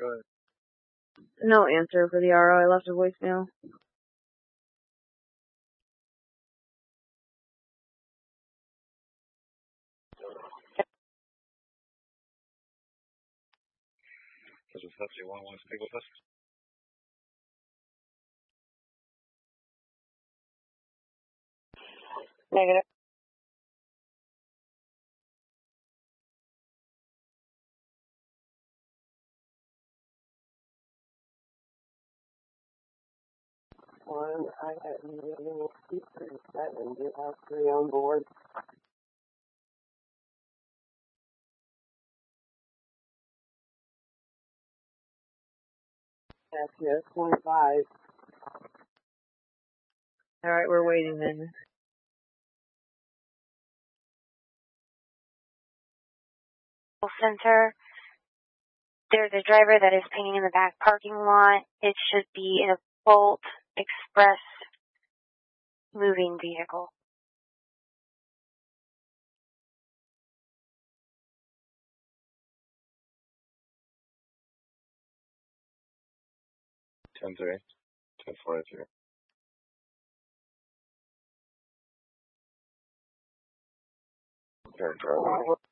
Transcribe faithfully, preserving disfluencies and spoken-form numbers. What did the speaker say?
Go ahead. No answer for the R O. I left a voicemail. Does this Pepsi one want to speak with us? Negative. One, I got immediately speaker seven. Do you have three on board? That's yes, twenty-five. Alright, we're waiting then. Center. There's a driver that is painting in the back parking lot. It should be a Bolt Express moving vehicle. ten three. ten forty-three. Third driver.